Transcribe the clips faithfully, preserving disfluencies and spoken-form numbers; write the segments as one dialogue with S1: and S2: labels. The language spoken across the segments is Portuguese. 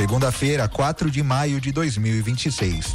S1: Segunda-feira, quatro de maio de dois mil e vinte e seis.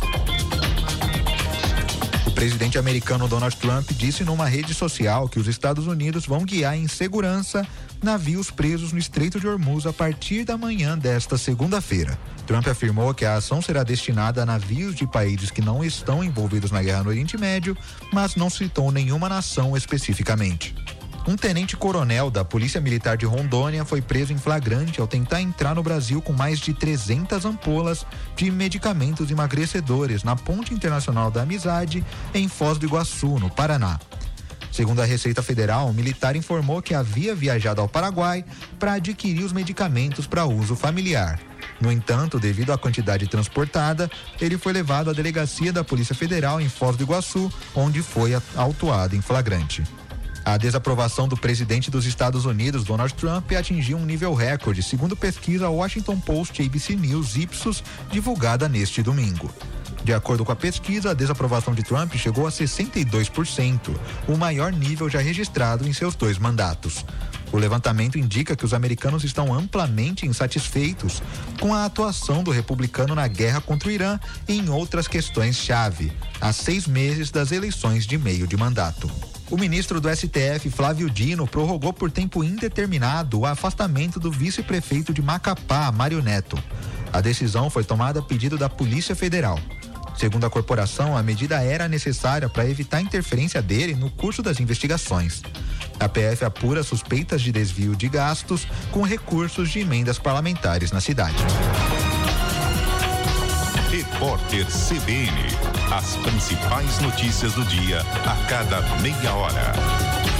S1: O presidente americano Donald Trump disse numa rede social que os Estados Unidos vão guiar em segurança navios presos no Estreito de Hormuz a partir da manhã desta segunda-feira. Trump afirmou que a ação será destinada a navios de países que não estão envolvidos na guerra no Oriente Médio, mas não citou nenhuma nação especificamente. Um tenente-coronel da Polícia Militar de Rondônia foi preso em flagrante ao tentar entrar no Brasil com mais de trezentas ampolas de medicamentos emagrecedores na Ponte Internacional da Amizade, em Foz do Iguaçu, no Paraná. Segundo a Receita Federal, o militar informou que havia viajado ao Paraguai para adquirir os medicamentos para uso familiar. No entanto, devido à quantidade transportada, ele foi levado à delegacia da Polícia Federal em Foz do Iguaçu, onde foi autuado em flagrante. A desaprovação do presidente dos Estados Unidos, Donald Trump, atingiu um nível recorde, segundo pesquisa Washington Post e A B C News Ipsos, divulgada neste domingo. De acordo com a pesquisa, a desaprovação de Trump chegou a sessenta e dois por cento, o maior nível já registrado em seus dois mandatos. O levantamento indica que os americanos estão amplamente insatisfeitos com a atuação do republicano na guerra contra o Irã e em outras questões-chave, há seis meses das eleições de meio de mandato. O ministro do S T F, Flávio Dino, prorrogou por tempo indeterminado o afastamento do vice-prefeito de Macapá, Mário Neto. A decisão foi tomada a pedido da Polícia Federal. Segundo a corporação, a medida era necessária para evitar a interferência dele no curso das investigações. A P F apura suspeitas de desvio de gastos com recursos de emendas parlamentares na cidade.
S2: Repórter C B N. As principais notícias do dia a cada meia hora.